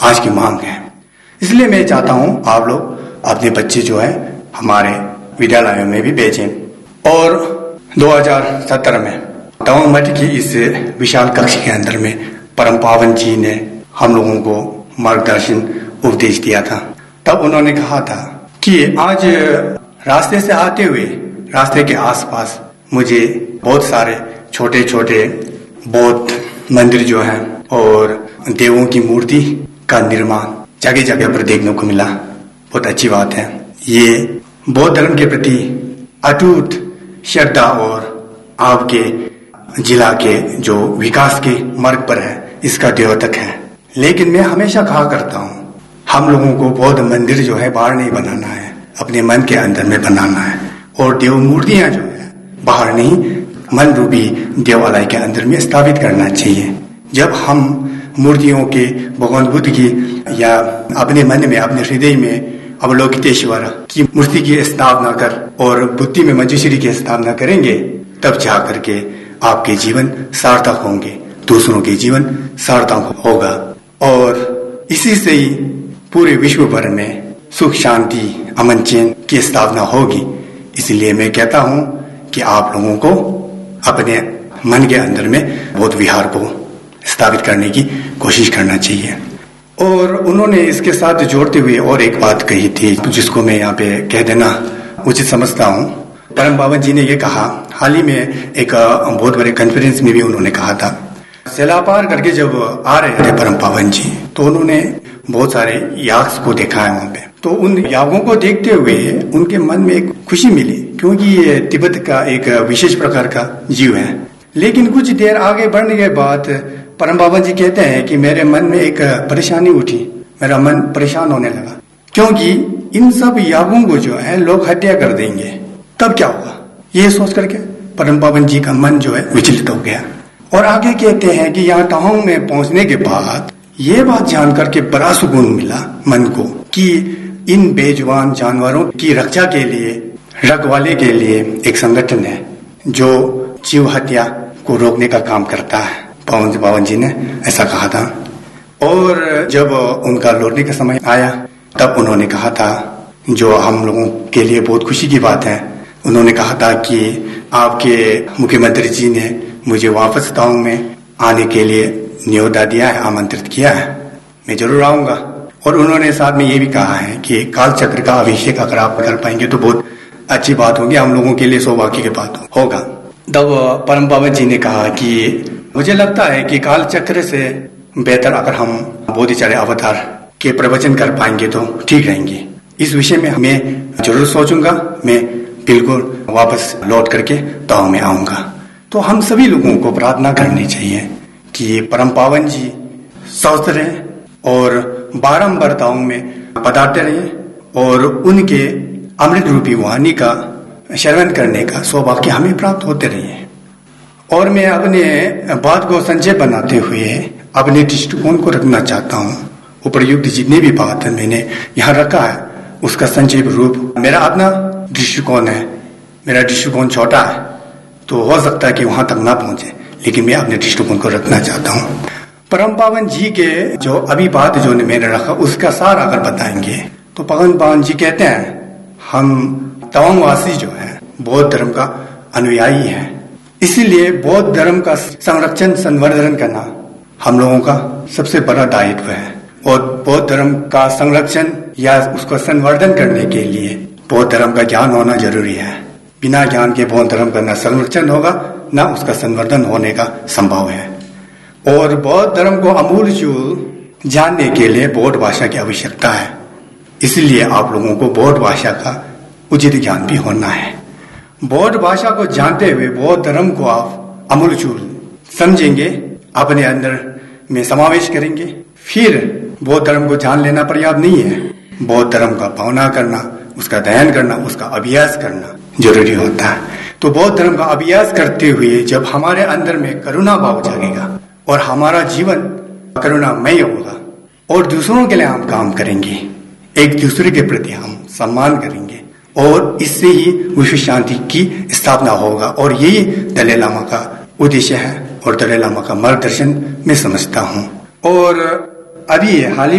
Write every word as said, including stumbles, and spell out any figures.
आज की मांग है। इसलिए मैं चाहता हूँ आप लोग अपने बच्चे जो है हमारे विद्यालयों में भी भेजें। और दो हज़ार सत्रह में तवांग मठ की इस विशाल कक्ष के अंदर में परम पावन जी ने हम लोगों को मार्गदर्शन उपदेश दिया था। तब उन्होंने कहा था कि आज रास्ते से आते हुए रास्ते के आसपास मुझे बहुत सारे छोटे छोटे बौद्ध मंदिर जो है और देवों की मूर्ति का निर्माण जगह जगह पर देखने को मिला। बहुत अच्छी बात है। ये बौद्ध धर्म के प्रति अटूट श्रद्धा और आपके जिला के जो विकास के मार्ग पर है इसका द्योतक है। लेकिन मैं हमेशा कहा करता हूँ हम लोगों को बौद्ध मंदिर जो है बाहर नहीं बनाना है, अपने मन के अंदर में बनाना है। और देव मूर्तियां जो है बाहर नहीं, मन रूपी देवालय के अंदर में स्थापित करना चाहिए। जब हम मूर्तियों के भगवान बुद्ध की या अपने मन में अपने हृदय में अवलोकितेश्वर की मूर्ति की स्थापना कर और बुद्धि में मंजूश्री की स्थापना करेंगे, तब जा करके आपके जीवन सार्थक होंगे, दूसरों के जीवन सार्थक होगा। और इसी से ही पूरे विश्व भर में सुख शांति अमन चैन की स्थापना होगी। इसलिए मैं कहता हूँ कि आप लोगों को अपने मन के अंदर में बौद्ध विहार को स्थापित करने की कोशिश करना चाहिए। और उन्होंने इसके साथ जोड़ते हुए और एक बात कही थी जिसको मैं यहाँ पे कह देना उचित समझता हूँ। परम पावन जी ने ये कहा, हाल ही में एक बहुत बड़े कॉन्फ्रेंस में भी उन्होंने कहा था, सेला पार करके जब आ रहे थे परम पावन जी तो उन्होंने बहुत सारे याग्स को देखा है वहां पे। तो उन यागों को देखते हुए उनके मन में एक खुशी मिली, क्योंकि ये तिब्बत का एक विशेष प्रकार का जीव है। लेकिन कुछ देर आगे बढ़ने के बाद परम पावन जी कहते हैं कि मेरे मन में एक परेशानी उठी, मेरा मन परेशान होने लगा, क्योंकि इन सब यागों को जो है लोग हत्या कर देंगे, तब क्या होगा। ये सोच करके परम पावन जी का मन जो है विचलित हो गया। और आगे कहते हैं कि यहाँ तवांग में पहुंचने के बाद ये बात जान करके बड़ा सुकून मिला मन को कि इन बेजुबान जानवरों की रक्षा के लिए, रखवाले के लिए एक संगठन है जो जीव हत्या को रोकने का काम करता है। पावन पावन जी ने ऐसा कहा था। और जब उनका लौटने का समय आया तब उन्होंने कहा था, जो हम लोगों के लिए बहुत खुशी की बात है, उन्होंने कहा था कि आपके मुख्यमंत्री जी ने मुझे वापस तवांग में आने के लिए न्योता दिया है, आमंत्रित किया है, मैं जरूर आऊंगा। और उन्होंने साथ में ये भी कहा है कि काल चक्र का अभिषेक अगर आप कर पाएंगे तो बहुत अच्छी बात होगी, हम लोगों के लिए सौभाग्य की बात होगा। तब परम पावन जी ने कहा कि मुझे लगता है कि काल चक्र से बेहतर अगर हम बोधिचर्या अवतार के प्रवचन कर पाएंगे तो ठीक रहेंगे। इस विषय में मैं जरूर सोचूंगा, मैं बिल्कुल वापस लौट करके तवांग में आऊंगा। तो हम सभी लोगों को प्रार्थना करनी चाहिए कि परम पावन जी स्वस्थ रहे और बारंबार तवांग में पधारते रहे और उनके अमृत रूपी वाणी का श्रवण करने का सौभाग्य हमें प्राप्त होते रहे। और मैं अपने बात को संक्षेप बनाते हुए अपने दृष्टिकोण को रखना चाहता हूँ। उपर्युक्त जितने भी बात मैंने यहाँ रखा है उसका संक्षेप रूप मेरा अपना दृष्टिकोण है। मेरा दृष्टिकोण छोटा है तो हो सकता है कि वहां तक ना पहुंचे, लेकिन मैं अपने दृष्टिकोण को रखना चाहता हूँ। परम पावन जी के जो अभी बात जो मैंने रखा उसका सार अगर बताएंगे तो परम पावन जी कहते हैं, हम तवांग वासी जो है बौद्ध धर्म का अनुयायी है, इसीलिए बौद्ध धर्म का संरक्षण संवर्धन करना हम लोगों का सबसे बड़ा दायित्व है। और बौद्ध धर्म का संरक्षण या उसको संवर्धन करने के लिए बौद्ध धर्म का ज्ञान होना जरूरी है। बिना ज्ञान के बौद्ध धर्म का न संरक्षण होगा न उसका संवर्धन होने का संभव है। और बौद्ध धर्म को अमूल चूल जानने के लिए बौद्ध भाषा की आवश्यकता है, इसलिए आप लोगों को बौद्ध भाषा का उचित ज्ञान भी होना है। बौद्ध भाषा को जानते हुए बौद्ध धर्म को आप अमूल चूल समझेंगे, अपने अंदर में समावेश करेंगे, फिर बौद्ध धर्म को जान लेना पर्याप्त नहीं है। बौद्ध धर्म का भावना करना, उसका अध्ययन करना, उसका अभ्यास करना जरूरी होता है। तो बौद्ध धर्म का अभ्यास करते हुए जब हमारे अंदर में करुणा भाव जागेगा और हमारा जीवन करुणामय होगा और दूसरों के लिए हम काम करेंगे, एक दूसरे के प्रति हम सम्मान करेंगे और इससे ही विश्व शांति की स्थापना होगा। और यही दलाई लामा का उद्देश्य है और दलाई लामा का मार्गदर्शन मैं समझता हूँ। और अभी हाल ही